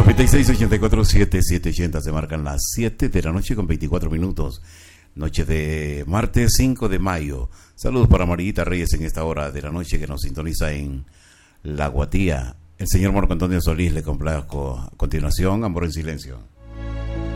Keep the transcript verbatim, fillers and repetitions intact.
noventa y seis, ochenta y cuatro, setenta y siete ochenta. Se marcan las siete de la noche con veinticuatro minutos. Noche de martes cinco de mayo. Saludos para Mariguita Reyes en esta hora de la noche que nos sintoniza en La Guatía. El señor Marco Antonio Solís le complazco a continuación. Amor en silencio.